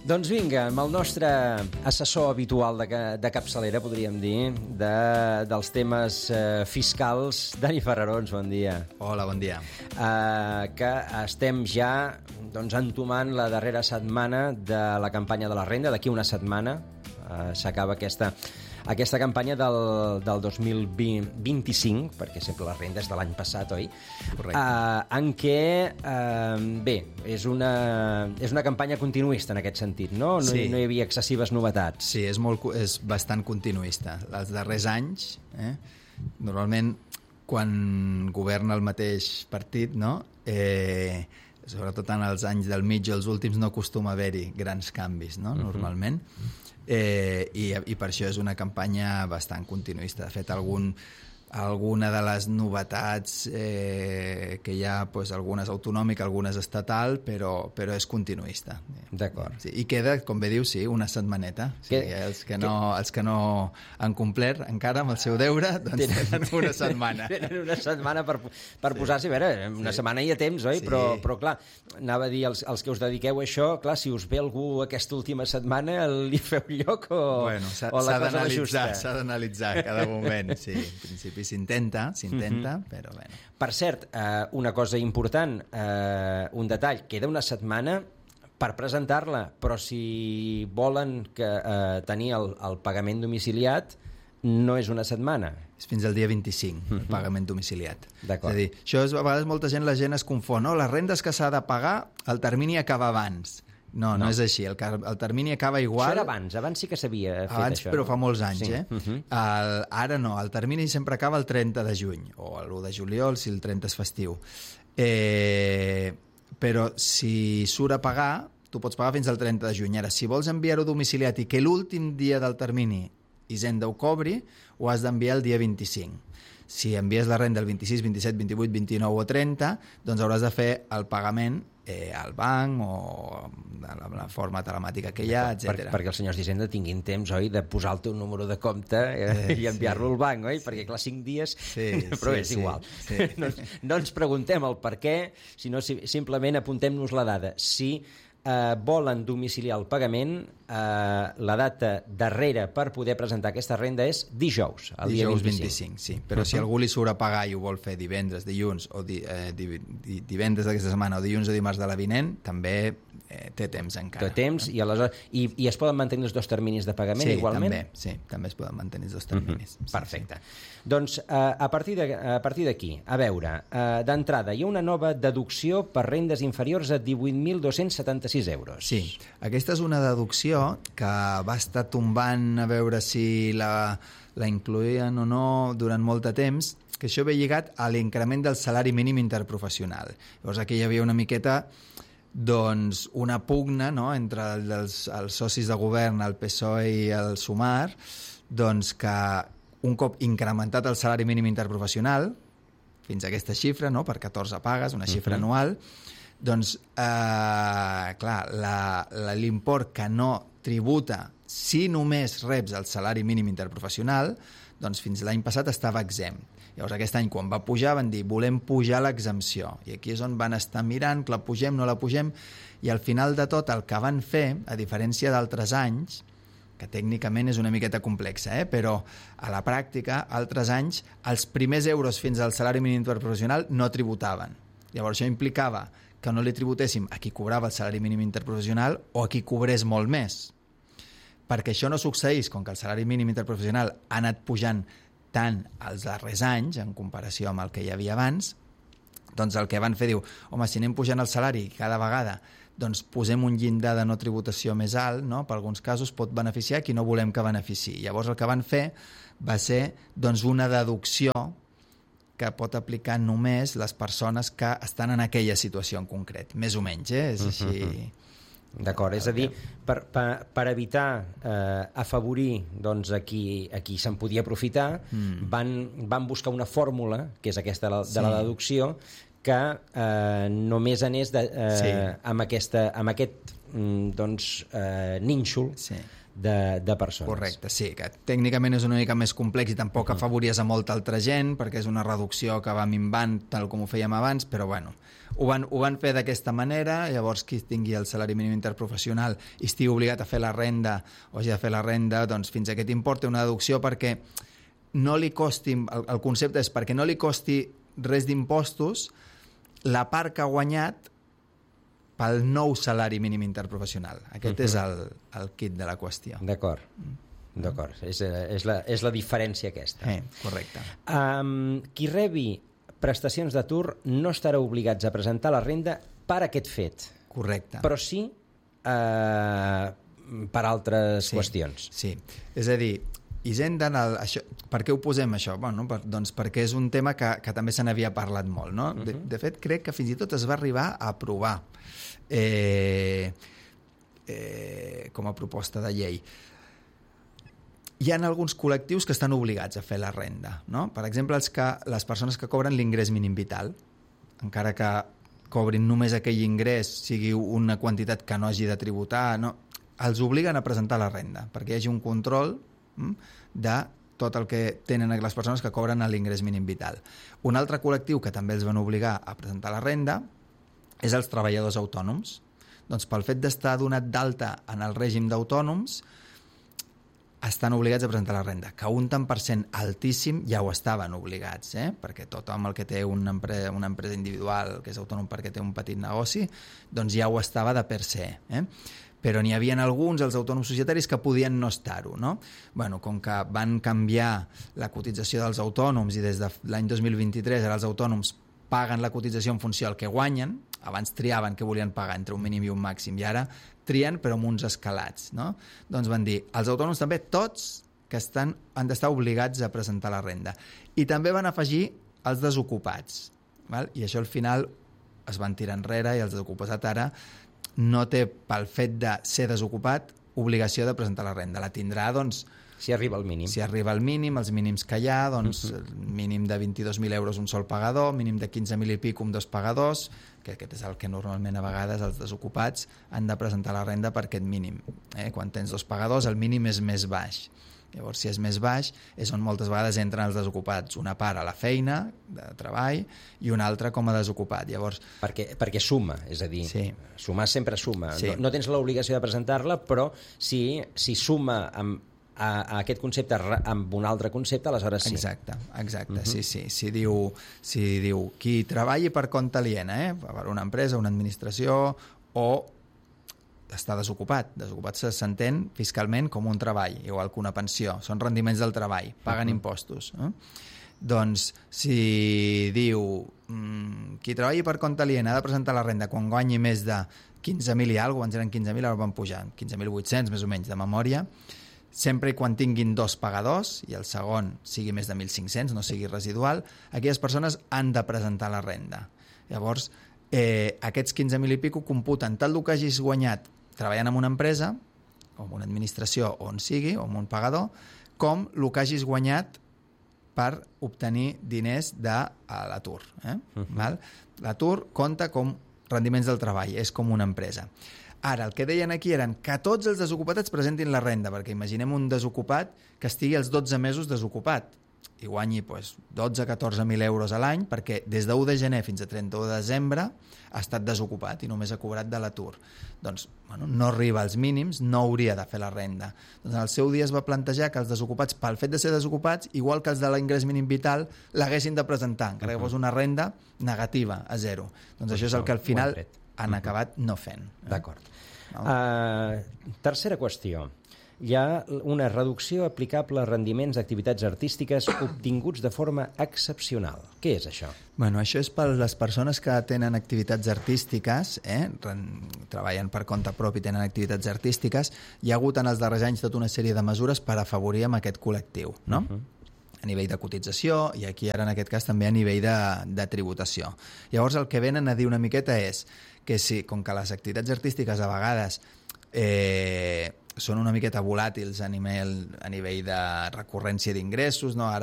Doncs vinga, amb el nostre assessor habitual de capçalera, podríem dir, dels temes fiscals, Dani Ferrarons, bon dia. Hola, bon dia. Que estem ja entomant la darrera setmana de la campanya de la renda. D'aquí una setmana s'acaba aquesta campanya del 2025, perquè sempre la renda és de l'any passat, oi? Correcte. En què, és una campanya continuista en aquest sentit, no? Sí. No hi havia excessives novetats. Sí, és bastant continuista. Els darrers anys, normalment, quan governa el mateix partit, no? Sobretot en els anys del mig o els últims no acostuma a haver-hi grans canvis, no? Normalment. I per això és una campanya bastant continuista. De fet, alguna de les novetats que hi ha, doncs, algunes autonòmica, algunes estatal, però és continuista. D'acord. Sí, i queda, com bé diu, sí, una setmaneta. Sí, els que no han complert encara amb el seu deure, doncs tenen una setmana. Tenen una setmana per posar-s'hi. A veure, una setmana hi ha temps, oi? Sí. Però clar, anava a dir, els que us dediqueu a això, clar, si us ve algú aquesta última setmana, li feu lloc o la cosa l'ajusta? S'ha d'analitzar cada moment, sí. En principi s'intenta, però bé. Per cert, una cosa important, un detall, queda una setmana per presentar-la, però si volen tenir el pagament domiciliat, no és una setmana. És fins al dia 25, el pagament domiciliat. D'acord. És a dir, això a vegades molta gent es confon, no? Les rendes que s'ha de pagar, el termini acaba abans. No és així, el termini acaba igual. Això era abans sí que s'havia fet abans, això. Però fa molts anys, sí. Ara no, el termini sempre acaba el 30 de juny, o l'1 de juliol, si el 30 és festiu. Però si surt a pagar, tu pots pagar fins al 30 de juny. Ara, si vols enviar-ho domiciliat i que l'últim dia del termini Hisenda ho cobri, ho has d'enviar el dia 25. Si envies la renda el 26, 27, 28, 29 o 30, doncs hauràs de fer el pagament al banc o de la forma telemàtica que hi ha, etc. Perquè els senyors d'Hisenda tinguin temps, oi, de posar el teu número de compte i enviar-lo al banc, oi? Perquè, clar, 5 dies... però és igual. Sí. No ens preguntem el per què, sinó simplement apuntem-nos la dada. Si volen domiciliar el pagament, la data darrera per poder presentar aquesta renda és dijous, el dia 25. Sí. Però si algú li surt a pagar i ho vol fer divendres, dilluns o divendres d'aquesta setmana o dilluns o dimarts de la vinent, també té temps encara. Té temps i es poden mantenir els dos terminis de pagament igualment? També es poden mantenir els dos terminis. Perfecte. Doncs a partir d'aquí, a veure, d'entrada, hi ha una nova deducció per rendes inferiors a 18.276 euros. Sí, aquesta és una deducció que va estar tombant a veure si la incloïen o no durant molt de temps, que això ve lligat a l'increment del salari mínim interprofessional. Llavors aquí hi havia una miqueta una pugna, no?, entre els socis de govern, el PSOE i el Sumar, doncs que un cop incrementat el salari mínim interprofessional fins a aquesta xifra, no?, per 14 pagues, una xifra anual, doncs, clar, l'import que no tributa si només reps el salari mínim interprofessional, doncs fins l'any passat estava exempt. Llavors aquest any, quan va pujar, van dir volem pujar l'exempció, i aquí és on van estar mirant que la pugem, no la pugem, i al final de tot el que van fer, a diferència d'altres anys, que tècnicament és una miqueta complexa, però a la pràctica, altres anys, els primers euros fins al salari mínim interprofessional no tributaven. Llavors això implicava que no li tributéssim a qui cobrava el salari mínim interprofessional o a qui cobrés molt més. Perquè això no succeís, com que el salari mínim interprofessional ha anat pujant tant els darrers anys en comparació amb el que hi havia abans, doncs el que van fer diu, home, si anem pujant el salari cada vegada, doncs posem un llindar de no tributació més alt, no? Per alguns casos pot beneficiar qui no volem que beneficiï. Llavors el que van fer va ser doncs, una deducció que pot aplicar només les persones que estan en aquella situació en concret, més o menys, és així. D'acord, és a dir, per evitar afavorir doncs, a qui se'n podia aprofitar, van buscar una fòrmula, que és aquesta de la deducció, que només anés amb aquest nínxol de persones. Correcte, sí, que tècnicament és una mica més complex i tampoc afavories a molta altra gent, perquè és una reducció que va minvant tal com ho fèiem abans, però bueno, ho van fer d'aquesta manera. Llavors qui tingui el salari mínim interprofessional i estigui obligat a fer la renda o hagi de fer la renda, doncs fins a aquest import té una deducció perquè no li costi, el concepte és perquè no li costi res d'impostos la part que ha guanyat pel nou salari mínim interprofessional. Aquest és el kit de la qüestió. D'acord. És la diferència aquesta. Correcte. Qui rebi prestacions d'atur no estarà obligats a presentar la renda per aquest fet. Correcte. Però sí per altres qüestions. Sí, és a dir, Hisenda, per què ho posem això? Bueno, doncs perquè és un tema que també se n'havia parlat molt, no? De fet, crec que fins i tot es va arribar a aprovar com a proposta de llei. Hi ha alguns col·lectius que estan obligats a fer la renda, no? Per exemple, les persones que cobren l'ingrés mínim vital, encara que cobrin només aquell ingrés, sigui una quantitat que no hagi de tributar, no? Els obliguen a presentar la renda, perquè hi hagi un control de tot el que tenen les persones que cobren l'ingrés mínim vital. Un altre col·lectiu que també els van obligar a presentar la renda és els treballadors autònoms. Doncs pel fet d'estar donat d'alta en el règim d'autònoms, estan obligats a presentar la renda, que un tant per cent altíssim ja ho estaven obligats, perquè tothom el que té una empresa individual, que és autònom perquè té un petit negoci, doncs ja ho estava de per se. Però n'hi havia alguns, els autònoms societaris, que podien no estar-ho, no? Bueno, com que van canviar la cotització dels autònoms i des de l'any 2023 ara els autònoms paguen la cotització en funció del que guanyen, abans triaven què volien pagar entre un mínim i un màxim, i ara trien però amb uns escalats, no? Doncs van dir, els autònoms també, tots que han d'estar obligats a presentar la renda. I també van afegir els desocupats, val? I això al final es van tirar enrere i els desocupats ara no té, pel fet de ser desocupat, obligació de presentar la renda. La tindrà, doncs... Si arriba al mínim. Si arriba al mínim, els mínims que hi ha, doncs mínim de 22.000 euros un sol pagador, mínim de 15.000 i pic dos pagadors, que aquest és el que normalment a vegades els desocupats han de presentar la renda per aquest mínim. Quan tens dos pagadors, el mínim és més baix. Llavors, si és més baix, és on moltes vegades entren els desocupats. Una part a la feina, de treball, i una altra com a desocupat. Llavors, perquè suma, és a dir, sumar sempre suma. Sí. No tens l'obligació de presentar-la, però si suma a aquest concepte amb un altre concepte, aleshores sí. Exacte. Sí. Si diu qui treballi per compte aliena, per una empresa, una administració, o està desocupat. Desocupat s'entén fiscalment com un treball, igual que una pensió. Són rendiments del treball, paguen impostos. Doncs, si diu qui treballi per compte aliena ha de presentar la renda quan guanyi més de 15.000 i alguna cosa, abans eren 15.000, ara van pujar, 15.800 més o menys de memòria, sempre i quan tinguin dos pagadors i el segon sigui més de 1.500, no sigui residual, aquelles persones han de presentar la renda. Llavors, aquests 15.000 i pico computen tal el que hagis guanyat treballant en una empresa, o en una administració, on sigui, o en un pagador, com el que hagis guanyat per obtenir diners de l'atur. L'atur compta com rendiments del treball, és com una empresa. Ara, el que deien aquí eren que tots els desocupats presentin la renda, perquè imaginem un desocupat que estigui els 12 mesos desocupat i guanyi 12-14.000 euros a l'any, perquè des de 1 de gener fins a 31 de desembre ha estat desocupat i només ha cobrat de l'atur. Doncs no arriba als mínims, no hauria de fer la renda. Doncs en el seu dia es va plantejar que els desocupats, pel fet de ser desocupats, igual que els de l'ingrés mínim vital, l'haguessin de presentar, encara que fos una renda negativa, a zero. Doncs això és el que al final han acabat no fent. D'acord. Tercera qüestió. Hi ha una reducció aplicable a rendiments d'activitats artístiques obtinguts de forma excepcional. Què és això? Bueno, això és per les persones que tenen activitats artístiques, treballen per compte propi i tenen activitats artístiques. Hi ha hagut en els darrers anys tota una sèrie de mesures per afavorir amb aquest col·lectiu, no? A nivell de cotització i aquí ara en aquest cas també a nivell de tributació. Llavors el que venen a dir una miqueta és que si, com que les activitats artístiques a vegades són una miqueta volàtils a nivell de recurrència d'ingressos, no? Ara